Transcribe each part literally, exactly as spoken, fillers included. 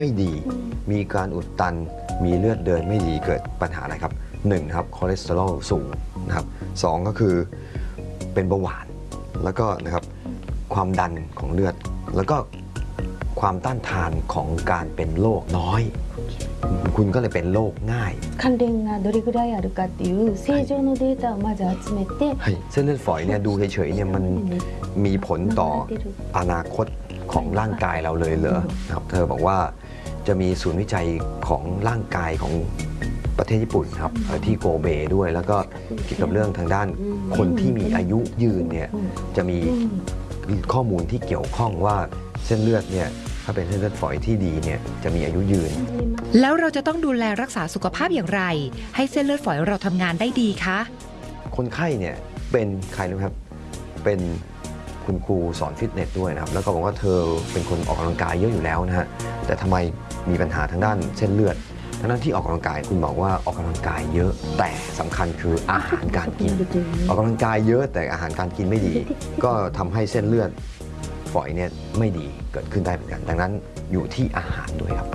ไม่ดีมีการอุดตันมีเลือดเดินไม่ดีเกิดปัญหาอะไรครับหนึ่งครับคอเลสเตอรอลสูงนะครับสองก็คือเป็นเบาหวานแล้วก็นะครับความดันของเลือดแล้วก็ความต้านทานของการเป็นโรคน้อยคุณก็เลยเป็นโรคง่าย関連がどれぐらいあるかっていう正常のデータをまず集めてเส้นเลือดฝอยเนี่ยดูเฉยๆเนี่ยมันมีผลต่ออนาคตของร่างกายเราเลยเหรอครับเธอบอกว่าจะมีศูนย์วิจัยของร่างกายของประเทศญี่ปุ่นครับที่โกเบด้วยแล้วก็เกี่ยวกับเรื่องทางด้านคนที่มีอายุยืนเนี่ยจะมีข้อมูลที่เกี่ยวข้องว่าเส้นเลือดเนี่ยถ้าเป็นเส้นเลือดฝอยที่ดีเนี่ยจะมีอายุยืนแล้วเราจะต้องดูแลรักษาสุขภาพอย่างไรให้เส้นเลือดฝอยเราทำงานได้ดีคะคนไข้เนี่ยเป็นใครนะครับเป็นคุณครูสอนฟิตเนสด้วยนะครับแล้วก็บอกว่าเธอเป็นคนออกกำลังกายเยอะอยู่แล้วนะฮะแต่ทำไมมีปัญหาทางด้านเส้นเลือดทั้งนั้นที่ออกกำลังกายคุณบอกว่าออกกำลังกายเยอะแต่สำคัญคืออาหารการกินออกกำลังกายเยอะแต่อาหารการกินไม่ดีก็ทำให้เส้นเลือดฝอยเนี่ยไม่ดีเกิดขึ้นได้เหมือนกันดังนั้นอยู่ที่อาหารด้วยครับ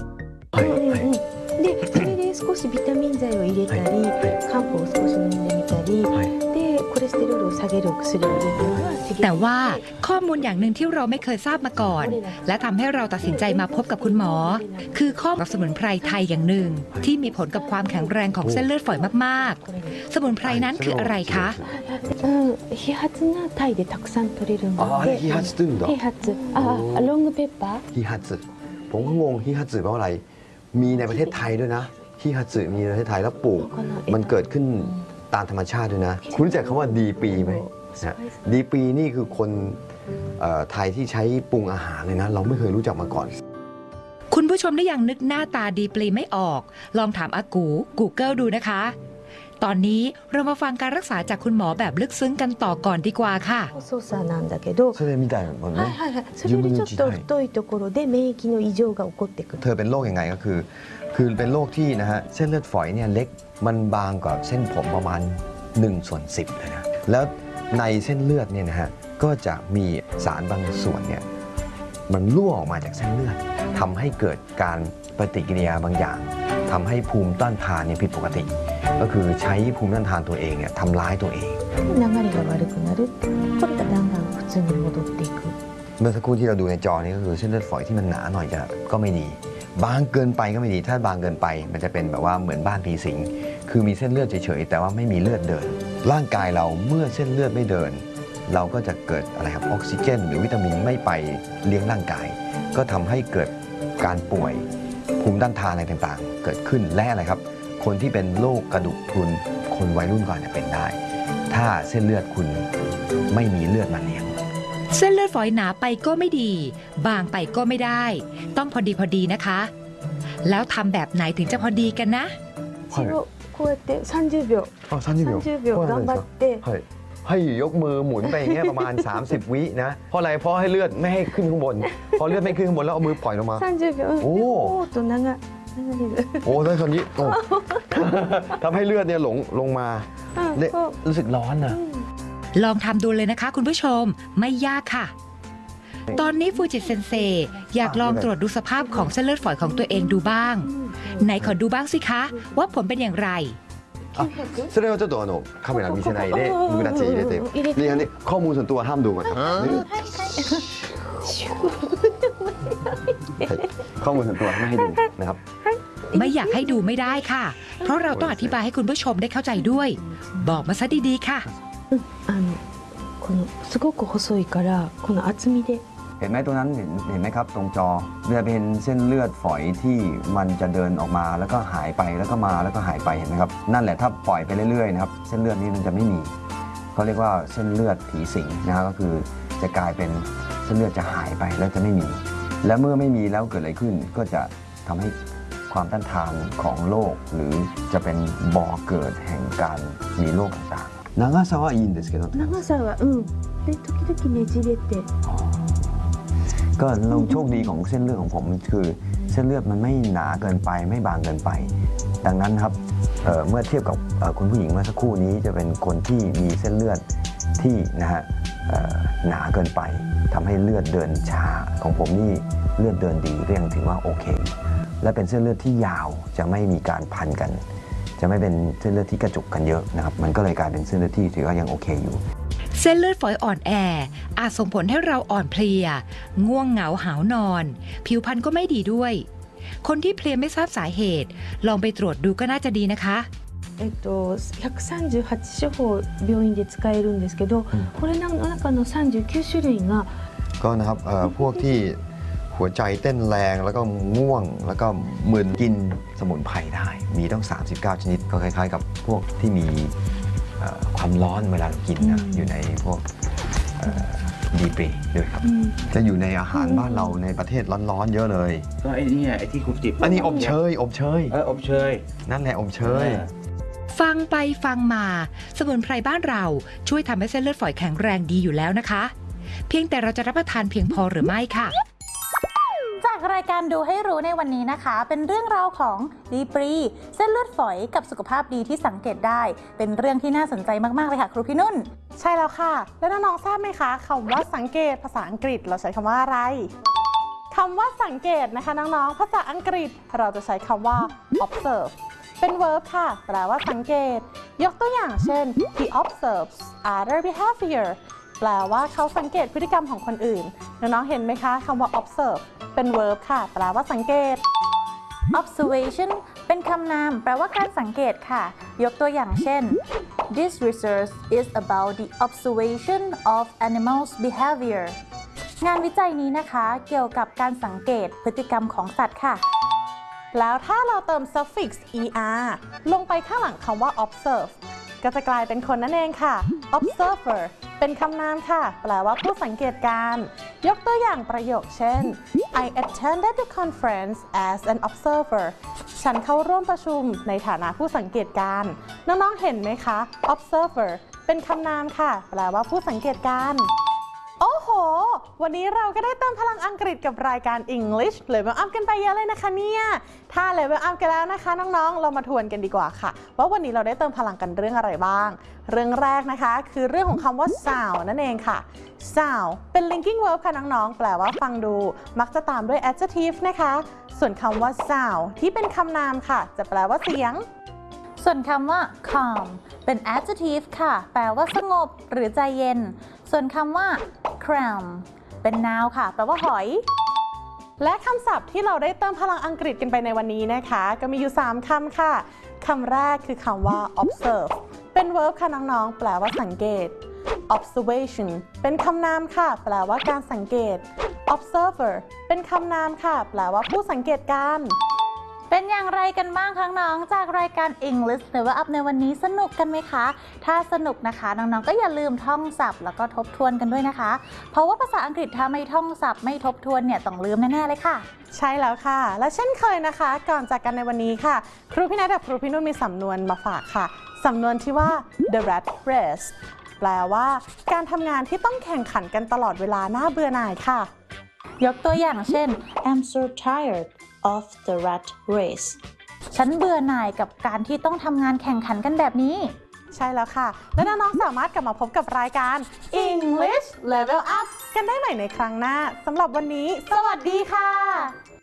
でそれで少しビタミン剤を入れたり漢方を少し飲んでみたりでコレステロールを下げる薬を入れたりはแต่ว่าข้อมูลอย่างหนึ่งที่เราไม่เคยทราบมาก่อนและทำให้เราตัดสินใจมาพบกับคุณหมอคือข้อมูลสมุนไพรไทยอย่างหนึ่งที่มีผลกับความแข็งแรงของเส้นเลือดฝอยมากๆสมุนไพรนั้นคืออะไรคะヒハツがタイでたくさん取れるのでヒハツって言うんだヒハツあロングペッパーヒハツผมก็งงฮิฮัตสึแปลว่าอะไรมีในประเทศไทยด้วยนะฮิฮัตสึมีในประเทศไทยแล้วปลูกมันเกิดขึ้นตามธรรมชาติด้วยนะคุณรู้จักคำว่าดีปีไหมนะดีปีนี่คือคนไทยที่ใช้ปรุงอาหารเลยนะเราไม่เคยรู้จักมาก่อนคุณผู้ชมได้ยังนึกหน้าตาดีปลีไม่ออกลองถามอากู Google ดูนะคะตอนนี้เรามาฟังการรักษาจากคุณหมอแบบลึกซึ้งกันต่อก่อนดีกว่าค่ะ操作なんだけどそれみたいなもんねはいはいはいそれよりちょっと太いところで免疫の異常が起こってくるเธอเป็นโรคยังไงก็คือคือเป็นโรคที่นะฮะเส้นเลือดฝอยเนี่ยเล็กมันบางกว่าเส้นผมประมาณหนึ่งส่วนสิบเลยนะแล้วในเส้นเลือดเนี่ยนะฮะก็จะมีสารบางส่วนเนี่ยมันรั่วออกมาจากเส้นเลือดทำให้เกิดการปฏิกิริยาบางอย่างทำให้ภูมิต้านทานเนี่ยผิดปกติก็คือใช้ภูมิต้านทานตัวเองเนี่ยทำร้ายตัวเอง流れが悪くなるこれがだんだん普通に戻っていくเมื่อสักครู่ที่เราดูในจอนี้ก็คือเส้นเลือดฝอยที่มันหนาหน่อยจะก็ไม่ดีบางเกินไปก็ไม่ดีถ้าบางเกินไปมันจะเป็นแบบว่าเหมือนบ้านผีสิงคือมีเส้นเลือดเฉยๆแต่ว่าไม่มีเลือดเดินร่างกายเราเมื่อเส้นเลือดไม่เดินเราก็จะเกิดอะไรครับออกซิเจนหรือวิตามินไม่ไปเลี้ยงร่างกายก็ทำให้เกิดการป่วยภูมิต้านทานอะไรต่างๆเกิดขึ้นและอะไรครับคนที่เป็นโรคกระดูกพรุนคนวัยรุ่นก่อนจะเป็นได้ถ้าเส้นเลือดคุณไม่มีเลือดมาเลี้ยงเส้นเลือดฝอยหนาไปก็ไม่ดีบางไปก็ไม่ได้ต้องพอดีพอดีนะคะแล้วทำแบบไหนถึงจะพอดีกันนะこうやってさんじゅうびょうあさんじゅうびょうさんじゅうびょう頑張ってはいให้ยกมือหมุนไปอย่างเงี้ยประมาณสามสิบวินะเพราะอะไรเพราะให้เลือดไม่ให้ขึ้นข้างบนพอเลือดไม่ขึ้นข้างบนแล้วเอามือปล่อยลงมาさんじゅうびょうโอ้と長いโอ้ได้ตอนนี้โอ้ทำให้เลือดเนี่ยหลงลงมาเนี่ยรู้สึกร้อนนะลองทำดูเลยนะคะคุณผู้ชมไม่ยากค่ะตอนนี้ฟูจิเซนเซอยากลองตรวจดูสภาพของเส้นเลือดฝอยของตัวเองดูบ้างไหนขอดูบ้างสิคะว่าผลเป็นอย่างไรそれはちょっとあのカメラ見せないで僕たち入れてでねข้อมูลส่วนตัวห้ามดูก่อนครับข้อมูลส่วนตัวไม่ให้ดูนะครับไม่อยากให้ดูไม่ได้ค่ะเพราะเราต้องอธิบายให้คุณผู้ชมได้เข้าใจด้วยบอกมาซะดีๆค่ะあのこのすごく細いからこの厚みでเห็นไหมตรงนั้นเห็นเห็นไหมครับตรงจอจะเป็นเส้นเลือดฝอยที่มันจะเดินออกมาแล้วก็หายไปแล้วก็มาแล้วก็หายไปเห็นไหมครับนั่นแหละถ้าปล่อยไปเรื่อยๆนะครับเส้นเลือดนี้มันจะไม่มีเขาเรียกว่าเส้นเลือดผีสิงนะครับก็คือจะกลายเป็นเส้นเลือดจะหายไปแล้วจะไม่มีและเมื่อไม่มีแล้วเกิดอะไรขึ้นก็จะทำให้ความต้านทานของโรคหรือจะเป็นบ่อเกิดแห่งการมีโรคต่างๆ長さはいいんですけど長さはうんで時々ねじれてก็เราโชคดีของเส้นเลือดของผมคือเส้นเลือดมันไม่หนาเกินไปไม่บางเกินไปดังนั้นครับ เ, เมื่อเทียบกับคุณผู้หญิงเมื่อสักครู่นี้จะเป็นคนที่มีเส้นเลือดที่นะฮะหนาเกินไปทำให้เลือดเดินช้าของผมนี่เลือดเดินดีก็ยังถือว่าโอเคและเป็นเส้นเลือดที่ยาวจะไม่มีการพันกัน จะไม่เป็นเส้นเลือดที่กระจุกกันเยอะนะครับมันก็เลยกลายเป็นเส้นเลือดที่ถือว่ายังโอเคอยู่เส้นเลือดฝอยอ่อนแออาจส่งผลให้เราอ่อนเพลียง่วงเหงาหาวนอนผิวพรรณก็ไม่ดีด้วยคนที่เพลียไม่ทราบสาเหตุลองไปตรวจดูก็น่าจะดีนะคะえっと、ひゃくさんじゅうはち処方病院で使えるんですけど、うん、これの中のさんじゅうきゅう種類がก็นะครับพวกที่หัวใจเต้นแรงแล้วก็ง่วงแล้วก็มึนกินสมุนไพรได้มีต้องสามสิบเก้าชนิดก็คล้ายๆกับพวกที่มีความร้อนเวลากินนะอยู่ในพวกดีปรีด้วยครับจะอยู่ในอาหารบ้านเราในประเทศร้อนๆเยอะเลยก็ไอ้นี่ไอ้ที่คุณจิบอันนี้อบเชยอบเชยเอออบเชยนั่นแหละอบเชยฟังไปฟังมาสมุนไพรบ้านเราช่วยทำให้เส้นเลือดฝอยแข็งแรงดีอยู่แล้วนะคะเพียงแต่เราจะรับประทานเพียงพอหรือไม่ค่ะจากรายการดูให้รู้ในวันนี้นะคะเป็นเรื่องราวของดีปรีเส้นเลือดฝอยกับสุขภาพดีที่สังเกตได้เป็นเรื่องที่น่าสนใจมากๆเลยค่ะครูพี่นุ่นใช่แล้วค่ะแล้วน้องๆทราบไหมคะคำว่าสังเกตภาษาอังกฤษเราใช้คำว่าอะไรคำว่าสังเกตนะคะน้องๆภาษาอังกฤษเราจะใช้คำว่า observe เป็น verb ค่ะแปลว่าสังเกตยกตัวอย่างเช่น he observes other behavior แปลว่าเขาสังเกตพฤติกรรมของคนอื่นน้องๆเห็นไหมคะคำว่า observe เป็น verb ค่ะแปลว่าสังเกต observation เป็นคำนามแปลว่าการสังเกตค่ะยกตัวอย่างเช่น this research is about the observation of animals behavior งานวิจัยนี้นะคะเกี่ยวกับการสังเกตพฤติกรรมของสัตว์ค่ะแล้วถ้าเราเติม suffix er ลงไปข้างหลังคำว่า observe ก็จะกลายเป็นคนนั่นเองค่ะ observer เป็นคำนามค่ะแปลว่าผู้สังเกตการณ์ยกตัวอย่างประโยคเช่น I attended the conference as an observer ฉันเข้าร่วมประชุมในฐานะผู้สังเกตการณ์น้องๆเห็นไหมคะ observer เป็นคำนามค่ะแปลว่าผู้สังเกตการณ์โอ้โหวันนี้เราก็ได้เติมพลังอังกฤษกับรายการ English Level Up กันไปเยอะเลยนะคะเนี่ยถ้า Level Up กันแล้วนะคะน้องๆเรามาทวนกันดีกว่าค่ะว่าวันนี้เราได้เติมพลังกันเรื่องอะไรบ้างเรื่องแรกนะคะคือเรื่องของคำว่า sound นั่นเองค่ะ sound เป็น linking verb ค่ะน้องๆแปลว่าฟังดูมักจะตามด้วย adjective นะคะส่วนคำว่า sound ที่เป็นคำนามค่ะจะแปลว่าเสียงส่วนคำว่า calm เป็น adjective ค่ะแปลว่าสงบหรือใจเย็นส่วนคำว่า clam เป็น noun ค่ะแปลว่าหอยและคำศัพท์ที่เราได้เติมพลังอังกฤษกันไปในวันนี้นะคะก็มีอยู่สามคำค่ะคำแรกคือคำว่า observe เป็น verb ค่ะน้องๆแปลว่าสังเกต observation เป็นคำนามค่ะแปลว่าการสังเกต observer เป็นคำนามค่ะแปลว่าผู้สังเกตการณ์เป็นอย่างไรกันบ้างคะน้องจากรายการ English Level Up ในวันนี้สนุกกันไหมคะถ้าสนุกนะคะน้องๆก็อย่าลืมท่องศัพท์แล้วก็ทบทวนกันด้วยนะคะเพราะว่าภาษาอังกฤษถ้าไม่ท่องศัพท์ไม่ทบทวนเนี่ยต้องลืมแน่ๆเลยค่ะใช่แล้วค่ะและเช่นเคยนะคะก่อนจากกันในวันนี้ค่ะครูพี่นัทกับครูพี่นุ่นมีสำนวนมาฝากค่ะสำนวนที่ว่า the rat race แปลว่าการทำงานที่ต้องแข่งขันกันตลอดเวลาน่าเบื่อหน่ายค่ะยกตัวอย่างเช่น I'm so tired of the rat race ฉันเบื่อหน่ายกับการที่ต้องทำงานแข่งขันกันแบบนี้ใช่แล้วค่ะและน้องๆสามารถกลับมาพบกับรายการ English Level Up กันได้ใหม่ในครั้งหน้าสำหรับวันนี้สวัสดีค่ะ